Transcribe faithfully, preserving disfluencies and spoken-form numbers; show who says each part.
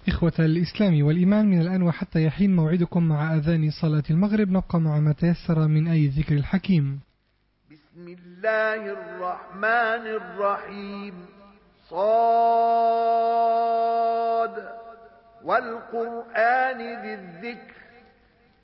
Speaker 1: إخوة الإسلام والإيمان، من الآن وحتى يحين موعدكم مع أذان صلاة المغرب، نبقى مع ما تيسر من أي ذكر الحكيم.
Speaker 2: بسم الله الرحمن الرحيم. صاد والقرآن ذي الذكر